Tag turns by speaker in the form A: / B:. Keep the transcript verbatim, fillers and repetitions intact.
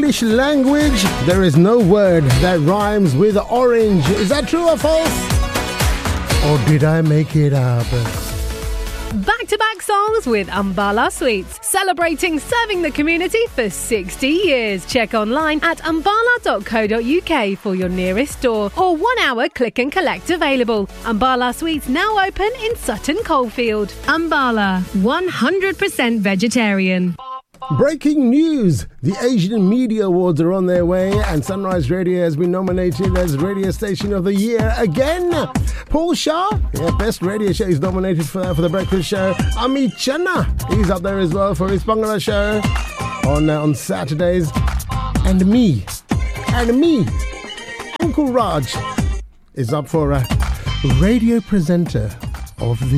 A: English language, there is no word that rhymes with orange. Is that true or false? Or did I make it up?
B: Back-to-back songs with Ambala Sweets, celebrating serving the community for sixty years. Check online at ambala dot co dot uk for your nearest store or one-hour click and collect available. Ambala Sweets now open in Sutton Coldfield. Ambala, one hundred percent vegetarian.
A: Breaking news! The Asian Media Awards are on their way and Sunrise Radio has been nominated as Radio Station of the Year again. Paul Shah, yeah, Best Radio Show, he's nominated for that for The Breakfast Show. Amit Channa, he's up there as well for his Bangla show on, uh, on Saturdays. And me, and me, Uncle Raj, is up for a Radio Presenter of the